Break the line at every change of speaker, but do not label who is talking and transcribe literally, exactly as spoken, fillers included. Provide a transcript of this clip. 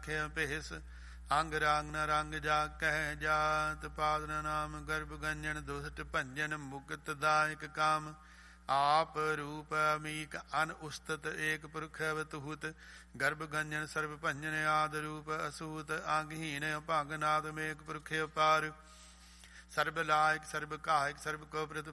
ਰਾਖਿ ਭੇਸ। ਅੰਗ ਰਾਗ ਨ ਰੰਗ ਜਾ ਕਹਿ ਜਾਤ। ਪਾਦ ਨ ਨਾਮ ਗਰਭ ਗੰਜਨ ਦੁਸ਼ਟ ਭੰਜਨ। ਮੁਕਤ ਦਾਇਕ ਕਾਮ ਆਪ ਰੂਪ ਅਮੀਕ ਅਨ ਉਸਤਤ। ਏਕ ਪੁਰਖ ਅਵਤਹੂਤ ਗਰਭ ਗੰਜਨ ਸਰਬ ਭੰਜਨ। ਆਦ ਰੂਪ ਅਸੂਤ ਅੰਗਹੀਨ ਅਭੰਗ ਨਾਦ ਮੇਕ ਪੁਰਖ ਅਪਾਰ। ਸਰਬ ਲਾਇਕ ਸਰਬ ਕਾਇਕ ਸਰਬ ਕੋ ਪ੍ਰਤ